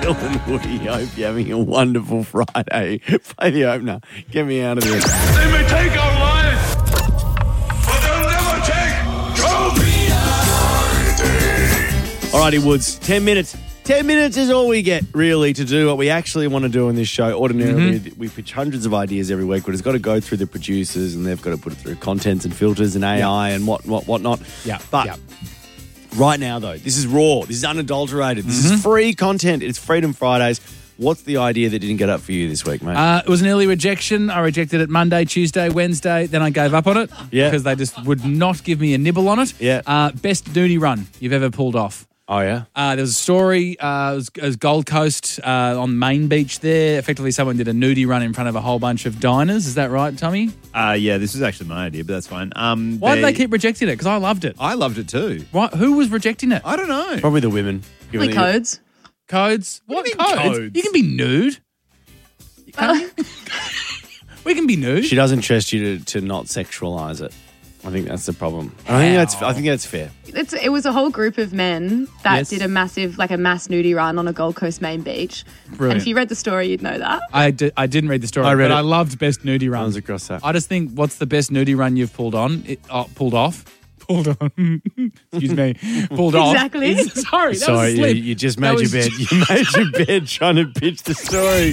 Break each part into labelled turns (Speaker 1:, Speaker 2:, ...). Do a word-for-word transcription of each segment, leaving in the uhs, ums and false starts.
Speaker 1: Phil and Woody. Hope you're having a wonderful Friday. Play the opener. Get me out of this.
Speaker 2: They may take our lives, but they'll never take trophies.
Speaker 1: Alrighty, Woods. Ten minutes. Ten minutes is all we get, really, to do what we actually want to do in this show. Ordinarily, mm-hmm. we pitch hundreds of ideas every week, but it's got to go through the producers, and they've got to put it through contents and filters and A I yep. and what, what, whatnot.
Speaker 3: Yeah.
Speaker 1: But
Speaker 3: yep.
Speaker 1: right now, though, this is raw. This is unadulterated. This mm-hmm. is free content. It's Freedom Fridays. What's the idea that didn't get up for you this week, mate?
Speaker 3: Uh, it was an early rejection. I rejected it Monday, Tuesday, Wednesday. Then I gave up on it
Speaker 1: yeah.
Speaker 3: because they just would not give me a nibble on it.
Speaker 1: Yeah.
Speaker 3: Uh, best nudie run you've ever pulled off.
Speaker 1: Oh, yeah?
Speaker 3: Uh, there was a story, uh, it, was, it was Gold Coast uh, on Main Beach there. Effectively, someone did a nudie run in front of a whole bunch of diners. Is that right, Tommy?
Speaker 4: Uh, yeah, this was actually my idea, but that's fine. Um,
Speaker 3: Why did they keep rejecting it? Because I loved it.
Speaker 4: I loved it too.
Speaker 3: Right, who was rejecting it?
Speaker 4: I don't know.
Speaker 1: Probably the women.
Speaker 5: Probably codes.
Speaker 3: Codes?
Speaker 4: What,
Speaker 3: what
Speaker 4: codes?
Speaker 3: codes? You can be nude. Uh, we can be nude.
Speaker 1: She doesn't trust you to, to not sexualise it. I think that's the problem. I think that's I think that's fair.
Speaker 5: It's, it was a whole group of men that
Speaker 3: Yes.
Speaker 5: did a massive, like a mass nudie run on a Gold Coast main beach.
Speaker 3: Brilliant.
Speaker 5: And if you read the story, you'd know that.
Speaker 3: I, di- I didn't read the story,
Speaker 1: I read
Speaker 3: but
Speaker 1: it.
Speaker 3: I loved best nudie
Speaker 1: Runs
Speaker 3: runs.
Speaker 1: across that.
Speaker 3: I just think, what's the best nudie run you've pulled on? It, uh, pulled off? Pulled on. Excuse me. Pulled off.
Speaker 5: Exactly.
Speaker 3: Is- sorry, that
Speaker 1: Sorry,
Speaker 3: was a
Speaker 1: you,
Speaker 3: slip.
Speaker 1: you just
Speaker 3: That
Speaker 1: made your
Speaker 3: was-
Speaker 1: bed. You made your bed trying to pitch the story.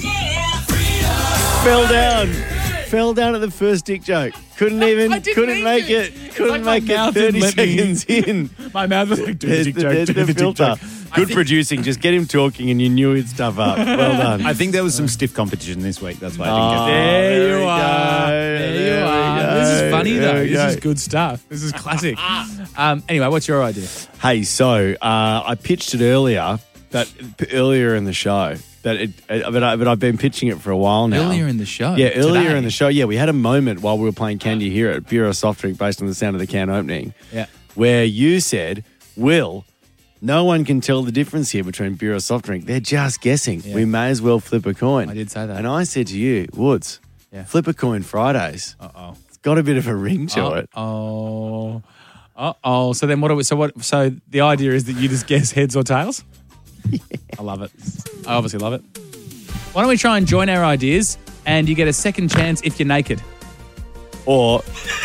Speaker 1: Fell down. Fell down at the first dick joke. Couldn't even,
Speaker 3: I didn't
Speaker 1: couldn't
Speaker 3: mean
Speaker 1: make
Speaker 3: to.
Speaker 1: it.
Speaker 3: It's
Speaker 1: Couldn't
Speaker 3: like my
Speaker 1: make it
Speaker 3: mouth
Speaker 1: thirty
Speaker 3: didn't let me-
Speaker 1: seconds in.
Speaker 3: My mouth was like, do the
Speaker 1: There's
Speaker 3: dick
Speaker 1: the,
Speaker 3: joke,
Speaker 1: there's
Speaker 3: do
Speaker 1: the
Speaker 3: the dick
Speaker 1: filter.
Speaker 3: joke.
Speaker 1: Good producing. Just get him talking and you knew he'd stuff up. Well done.
Speaker 4: I think there was some stiff competition this week. That's why I
Speaker 1: Oh,
Speaker 4: didn't get
Speaker 3: There,
Speaker 1: there
Speaker 3: you
Speaker 1: we
Speaker 3: are.
Speaker 1: go.
Speaker 3: There
Speaker 1: There
Speaker 3: you
Speaker 1: we
Speaker 3: are.
Speaker 1: go.
Speaker 3: This is funny,
Speaker 1: There
Speaker 3: though.
Speaker 1: we
Speaker 3: This
Speaker 1: go.
Speaker 3: is good stuff. This is classic. um, anyway, what's your idea?
Speaker 1: Hey, so uh, I pitched it earlier, but earlier in the show. That it, uh, but, I, but I've been pitching it for a while now.
Speaker 3: Earlier in the show?
Speaker 1: Yeah, earlier
Speaker 3: Today?
Speaker 1: in the show. Yeah, we had a moment while we were playing Can You Hear It, Bureau Soft Drink, based on the sound of the can opening,
Speaker 3: Yeah.
Speaker 1: where you said, Will, no one can tell the difference here between Bureau Soft Drink. They're just guessing.
Speaker 3: Yeah.
Speaker 1: We may as well flip a coin.
Speaker 3: I did say that.
Speaker 1: And I said to you, Woods,
Speaker 3: Yeah.
Speaker 1: flip a coin Fridays.
Speaker 3: Uh-oh.
Speaker 1: It's got a bit of a ring to it.
Speaker 3: Oh. Uh-oh. So then what are we, so what, so the idea is that you just guess heads or tails? Yeah. I love it. I obviously love it. Why don't we try and join our ideas and you get a second chance if you're naked?
Speaker 1: Or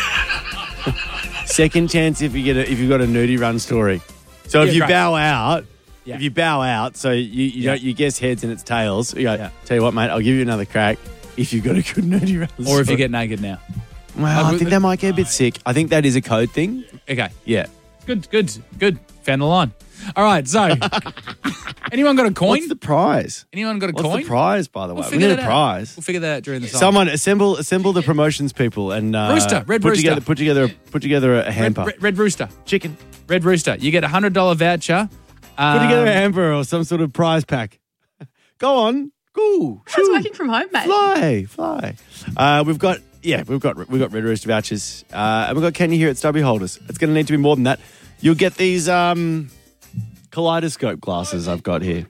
Speaker 1: second chance if you get a, if you've got a nudie run story. So if
Speaker 3: Yeah,
Speaker 1: you
Speaker 3: great.
Speaker 1: bow out,
Speaker 3: Yeah.
Speaker 1: if you bow out, so you you,
Speaker 3: Yeah.
Speaker 1: don't, you guess heads and it's tails. You go,
Speaker 3: Yeah.
Speaker 1: tell you what, mate, I'll give you another crack if you've got a good nudie run story.
Speaker 3: Or if you get naked now.
Speaker 1: Well, I think that might get a bit sick. I think that is a code thing.
Speaker 3: Okay.
Speaker 1: Yeah.
Speaker 3: Good, good, good. Found the line. All right, so anyone got a coin?
Speaker 1: What's the prize?
Speaker 3: Anyone got a
Speaker 1: What's
Speaker 3: coin?
Speaker 1: the prize, by the way?
Speaker 3: We'll
Speaker 1: we
Speaker 3: figure
Speaker 1: need
Speaker 3: that
Speaker 1: a
Speaker 3: out.
Speaker 1: prize.
Speaker 3: We'll figure that out during the song.
Speaker 1: Someone assemble assemble the promotions people and uh,
Speaker 3: Rooster, Red
Speaker 1: put
Speaker 3: Rooster.
Speaker 1: together put together put together a
Speaker 3: Red,
Speaker 1: hamper.
Speaker 3: Red, Red Rooster.
Speaker 1: Chicken.
Speaker 3: Red Rooster. You get a one hundred dollars voucher. Um,
Speaker 1: Put together a hamper or some sort of prize pack. Go on. Go.
Speaker 5: I was working from home, mate.
Speaker 1: Fly, fly. Uh, we've got yeah, we've got we've got Red Rooster vouchers, uh, and we've got Can You Hear It stubby holders. It's going to need to be more than that. You'll get these um, kaleidoscope glasses I've got here.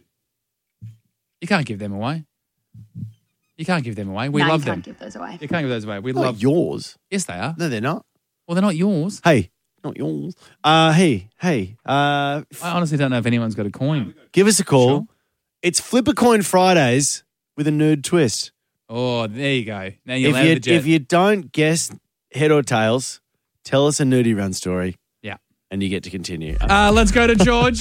Speaker 3: You can't give them away. You can't give them away. We
Speaker 5: no,
Speaker 3: love
Speaker 5: you
Speaker 3: them.
Speaker 5: can't give those away.
Speaker 3: You can't give those away. We
Speaker 1: Not
Speaker 3: love.
Speaker 1: yours.
Speaker 3: Yes, they are.
Speaker 1: No, they're not.
Speaker 3: Well, they're not yours.
Speaker 1: Hey, not yours. Uh, hey, hey. Uh,
Speaker 3: I honestly don't know if anyone's got a coin.
Speaker 1: give us a call.
Speaker 3: Sure.
Speaker 1: It's Flip a Coin Fridays with a nerd twist.
Speaker 3: Oh, there you go. Now you're
Speaker 1: If
Speaker 3: allowed
Speaker 1: you
Speaker 3: the jet.
Speaker 1: if you don't guess head or tails, tell us a nudie run story.
Speaker 3: Yeah.
Speaker 1: And you get to continue.
Speaker 3: Uh, let's go to George.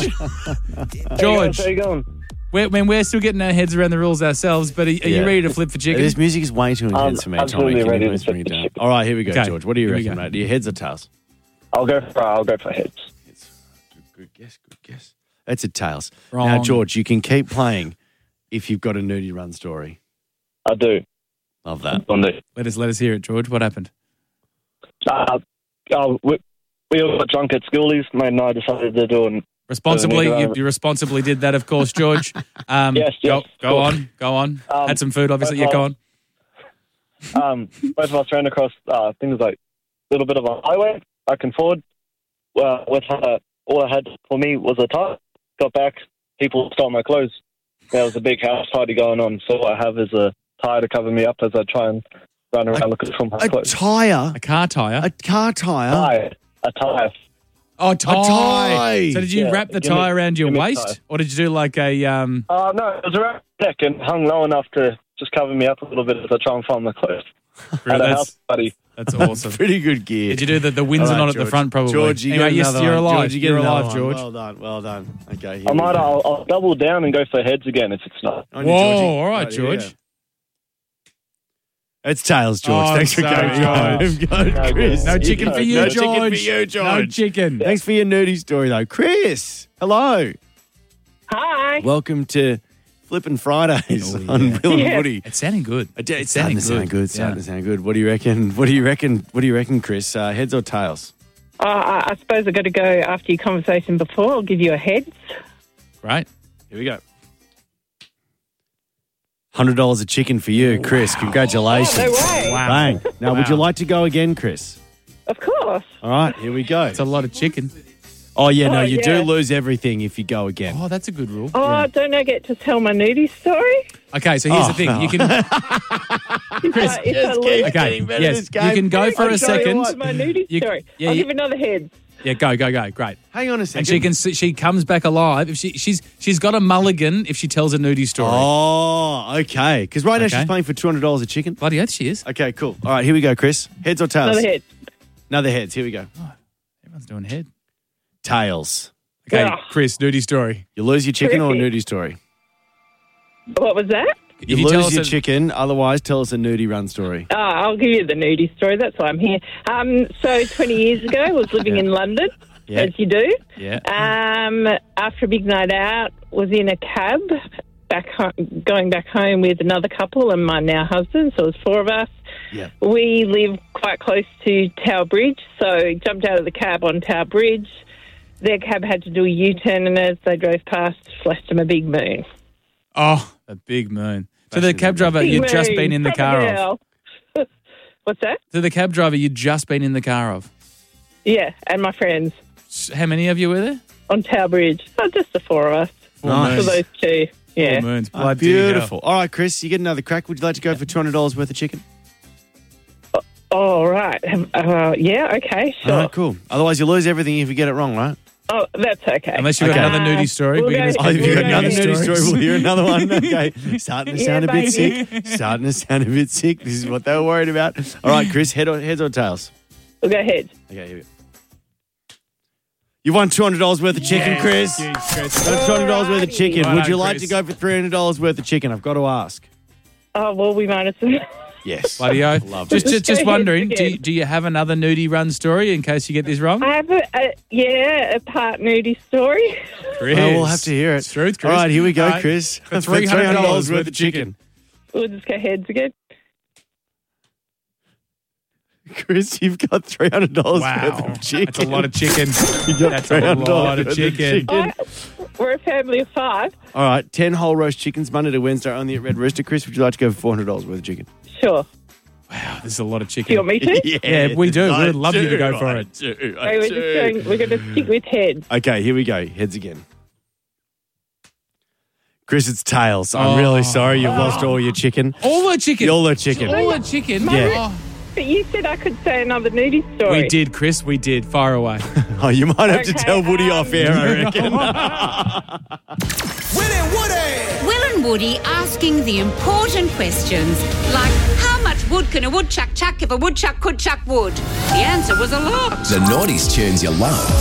Speaker 3: George,
Speaker 6: How you going?
Speaker 3: we're, when we're still getting our heads around the rules ourselves, but are, are
Speaker 1: Yeah.
Speaker 3: you ready to flip for chicken?
Speaker 1: This music is way too intense
Speaker 6: Um,
Speaker 1: for me, Tommy.
Speaker 6: absolutely
Speaker 1: Can you
Speaker 6: ready to
Speaker 1: please bring it
Speaker 6: flip
Speaker 1: down?
Speaker 6: the chicken.
Speaker 1: All right, here we go,
Speaker 3: Okay,
Speaker 1: George. What do you
Speaker 3: here we
Speaker 1: reckon,
Speaker 3: go.
Speaker 1: mate? Are your heads or tails?
Speaker 6: I'll go for I'll go for heads.
Speaker 1: It's good, good guess, good guess. That's a tails.
Speaker 3: Wrong.
Speaker 1: Now, George, you can keep playing if you've got a nudie run story.
Speaker 6: I do.
Speaker 1: Love that.
Speaker 6: On the
Speaker 3: Let us let us hear it, George. What happened?
Speaker 6: uh, uh, we, we all got drunk at schoolies. Mate and I decided to do an
Speaker 3: Responsibly,
Speaker 6: Uh,
Speaker 3: you, you responsibly did that, of course, George. Um,
Speaker 6: Yes, yes,
Speaker 3: Go, go
Speaker 6: of course.
Speaker 3: on, go on.
Speaker 6: Um,
Speaker 3: Had some food, obviously. Yeah,
Speaker 6: both
Speaker 3: go
Speaker 6: of
Speaker 3: on.
Speaker 6: um, both of us ran across uh, things like a little bit of a highway back and forward. Well, with uh, all I had for me was a tie. Got back, people stole my clothes. There was a big house party going on, so all I have is a tie to cover me up as I try and run around looking for my
Speaker 1: A
Speaker 6: clothes.
Speaker 1: tyre?
Speaker 3: A car tire.
Speaker 1: A car tyre?
Speaker 6: Tie, a tie.
Speaker 3: Oh, tie.
Speaker 1: tie.
Speaker 3: So did you
Speaker 6: Yeah,
Speaker 3: wrap the
Speaker 6: give me-
Speaker 3: tie around your
Speaker 6: give me a
Speaker 3: waist,
Speaker 6: tie.
Speaker 3: or did you do like a? Um,
Speaker 6: Uh, no, it was around my neck and hung low enough to just cover me up a little bit as I try and find my clothes. At a
Speaker 3: that's,
Speaker 6: house party.
Speaker 3: that's awesome.
Speaker 1: Pretty good gear.
Speaker 3: Did you do the, the Windsor
Speaker 1: All right,
Speaker 3: knot at the
Speaker 1: George.
Speaker 3: front? Probably.
Speaker 1: George, you
Speaker 3: anyway,
Speaker 1: got
Speaker 3: yes,
Speaker 1: another
Speaker 3: you're
Speaker 1: one.
Speaker 3: alive.
Speaker 1: George, you get
Speaker 3: you're
Speaker 1: another
Speaker 3: alive,
Speaker 1: one.
Speaker 3: George.
Speaker 1: Well done, well done. Okay, here
Speaker 6: I
Speaker 1: we
Speaker 6: might,
Speaker 1: go.
Speaker 6: I'll, I'll double down and go for heads again if it's not.
Speaker 1: On you,
Speaker 3: Whoa,
Speaker 1: Georgie.
Speaker 3: all right,
Speaker 1: here we
Speaker 3: George.
Speaker 1: go. It's tails, George.
Speaker 3: Oh,
Speaker 1: Thanks for
Speaker 3: sorry,
Speaker 1: coming.
Speaker 3: George.
Speaker 1: Go,
Speaker 6: No,
Speaker 1: Chris.
Speaker 3: No chicken for you,
Speaker 1: No
Speaker 3: George.
Speaker 1: chicken for you, George.
Speaker 3: No chicken.
Speaker 1: Thanks for your nerdy story, though. Chris, hello.
Speaker 7: Hi.
Speaker 1: Welcome to Flippin' Fridays
Speaker 3: Oh, yeah.
Speaker 1: on Will and
Speaker 7: Yeah.
Speaker 1: Woody.
Speaker 3: It's sounding good.
Speaker 1: It- It's,
Speaker 3: It's
Speaker 1: starting to
Speaker 3: sounding
Speaker 1: sound
Speaker 3: good.
Speaker 1: good. Starting
Speaker 3: Yeah.
Speaker 1: to sound good. What do you reckon? What do you reckon? What do you reckon, Chris? Uh, heads or tails?
Speaker 7: Uh, I I suppose I've got to go after your conversation before. I'll give you a heads.
Speaker 3: Right?
Speaker 1: Here we go. Hundred dollars a chicken for you, Chris. Congratulations.
Speaker 7: Oh, no way.
Speaker 3: Wow.
Speaker 1: Bang. Now, would
Speaker 3: Wow.
Speaker 1: you like to go again, Chris?
Speaker 7: Of course.
Speaker 1: All right, here we go.
Speaker 3: It's a lot of chicken.
Speaker 1: Oh yeah, no,
Speaker 7: Oh,
Speaker 1: you
Speaker 7: yeah.
Speaker 1: do lose everything if you go again.
Speaker 3: Oh, that's a good rule.
Speaker 7: Oh, don't I get to tell my nudie story?
Speaker 3: Okay, so here's
Speaker 1: Oh,
Speaker 3: the thing.
Speaker 1: no.
Speaker 3: You can
Speaker 7: Chris, if I lose,
Speaker 3: okay.
Speaker 1: getting better
Speaker 3: Yes,
Speaker 1: this game.
Speaker 3: you can go for
Speaker 1: I'll
Speaker 3: a
Speaker 1: tell you
Speaker 3: second.
Speaker 1: what.
Speaker 7: my nudie
Speaker 3: You-
Speaker 7: story.
Speaker 3: yeah,
Speaker 7: I'll
Speaker 3: you-
Speaker 7: give another heads.
Speaker 3: Yeah, go, go, go. Great.
Speaker 1: Hang on a second.
Speaker 3: And she can see, she comes back alive if she she's she's got a mulligan if she tells a nudie story.
Speaker 1: Oh, okay. Because right now
Speaker 3: Okay.
Speaker 1: she's playing for two hundred dollars a chicken.
Speaker 3: Bloody oath she is.
Speaker 1: Okay, cool. All right, here we go, Chris. Heads or tails?
Speaker 7: Another head.
Speaker 1: Another heads. Here we go.
Speaker 3: Everyone's doing head.
Speaker 1: Tails.
Speaker 3: Okay,
Speaker 7: Ugh.
Speaker 3: Chris, nudie story.
Speaker 1: You lose your chicken or a
Speaker 7: Terrific.
Speaker 1: nudie story?
Speaker 7: What was that?
Speaker 1: You,
Speaker 3: If you tell
Speaker 1: lose
Speaker 3: us
Speaker 1: your
Speaker 3: a-
Speaker 1: chicken. Otherwise, tell us a nudie run story.
Speaker 7: Oh, I'll give you the nudie story. That's why I'm here. Um, so twenty years ago, I was living
Speaker 1: Yeah.
Speaker 7: in London,
Speaker 1: Yeah.
Speaker 7: as you do.
Speaker 3: Yeah.
Speaker 7: Um, after a big night out, was in a cab back home, going back home with another couple and my now husband. So it was four of us.
Speaker 1: Yeah.
Speaker 7: We live quite close to Tower Bridge, so jumped out of the cab on Tower Bridge. Their cab had to do a U-turn, and as they drove past, flashed them a big moon.
Speaker 3: Oh, a big moon. So the
Speaker 1: Fascinating.
Speaker 3: cab driver
Speaker 7: Big
Speaker 3: you'd just
Speaker 7: moon,
Speaker 3: been in the
Speaker 7: proper
Speaker 3: car of.
Speaker 7: hell. What's that?
Speaker 3: So the cab driver you'd just been in the car of.
Speaker 7: Yeah, and my friends
Speaker 3: S- How many of you were there?
Speaker 7: on Tower Bridge. Oh, just the four of us.
Speaker 3: Four
Speaker 1: Nice.
Speaker 7: For
Speaker 3: moons.
Speaker 7: those two. Yeah.
Speaker 3: Four moons.
Speaker 1: Oh,
Speaker 3: Bloody
Speaker 1: beautiful.
Speaker 3: hell.
Speaker 1: All right, Chris, you get another crack. Would you like to go for two hundred dollars worth of chicken?
Speaker 7: Oh, right. Uh, yeah, okay, sure.
Speaker 1: All right, cool. Otherwise, you lose everything if you get it wrong, right?
Speaker 7: Oh, that's okay.
Speaker 3: Unless you've got
Speaker 1: Okay.
Speaker 3: another nudie story.
Speaker 7: We'll
Speaker 3: we're gonna
Speaker 7: go-
Speaker 1: Oh, if
Speaker 3: stick
Speaker 1: you
Speaker 3: with
Speaker 1: got
Speaker 7: Yeah,
Speaker 1: another
Speaker 7: yeah.
Speaker 1: nudie
Speaker 3: stories.
Speaker 1: story, we'll hear another one. Okay. Starting to
Speaker 7: Yeah,
Speaker 1: sound a bit
Speaker 7: baby.
Speaker 1: sick. Starting to sound a bit sick. This is what they were worried about. All right, Chris, head or, heads or tails?
Speaker 7: We'll go ahead.
Speaker 1: Okay, here we go. You won two hundred dollars worth of chicken, Chris.
Speaker 3: Jeez, Chris.
Speaker 1: Got two hundred dollars worth of chicken.
Speaker 3: Well
Speaker 1: Would you
Speaker 3: done,
Speaker 1: like
Speaker 3: Chris.
Speaker 1: to go for three hundred dollars worth of chicken? I've got to ask.
Speaker 7: Oh, well, we might as well.
Speaker 1: Yes.
Speaker 3: Bloody oath.
Speaker 1: Love
Speaker 3: Just,
Speaker 1: it.
Speaker 3: just, just
Speaker 7: Go ahead
Speaker 3: wondering, do you,
Speaker 7: again.
Speaker 3: do you have another nudie run story in case you get this wrong?
Speaker 7: I have a, a yeah, a part nudie story.
Speaker 3: Chris.
Speaker 1: Well, we'll have to hear it.
Speaker 3: It's truth, Chris.
Speaker 1: All right, here we go,
Speaker 3: All right.
Speaker 1: Chris.
Speaker 3: For three hundred dollars worth of chicken.
Speaker 7: We'll just go heads again.
Speaker 1: Chris, you've got three hundred dollars
Speaker 3: Wow.
Speaker 1: worth of chicken.
Speaker 3: That's a lot of chicken.
Speaker 1: You got
Speaker 3: That's a
Speaker 1: three hundred dollars
Speaker 3: lot of
Speaker 1: worth
Speaker 3: chicken.
Speaker 7: I, we're a family of five.
Speaker 1: All right, ten whole roast chickens, Monday to Wednesday, only at Red Rooster. Chris, would you like to go for four hundred dollars worth of chicken?
Speaker 7: Sure.
Speaker 3: Wow, this is a lot of
Speaker 7: Do you
Speaker 3: chicken.
Speaker 7: want me to?
Speaker 3: Yeah, we do.
Speaker 1: I
Speaker 3: We'd love you to
Speaker 1: do,
Speaker 3: go for
Speaker 1: I
Speaker 3: it.
Speaker 1: do, I
Speaker 7: Okay, we're
Speaker 1: do.
Speaker 7: just going, we're going to stick with heads.
Speaker 1: Okay, here we go. Heads again. Chris, it's tails. I'm
Speaker 3: Oh.
Speaker 1: really sorry you've lost all your chicken.
Speaker 3: All the chicken.
Speaker 1: All the chicken.
Speaker 3: All the chicken.
Speaker 1: Yeah.
Speaker 3: Oh.
Speaker 7: But you said I could say another nudie story.
Speaker 3: We did, Chris. We did. Far away.
Speaker 1: Oh, you might have to
Speaker 7: Okay,
Speaker 1: tell Woody
Speaker 7: um,
Speaker 1: off air, I reckon.
Speaker 8: Will and Woody asking the important questions, like how much wood can a woodchuck chuck if a woodchuck could chuck wood? The answer was a lot.
Speaker 9: The Naughties tunes you love.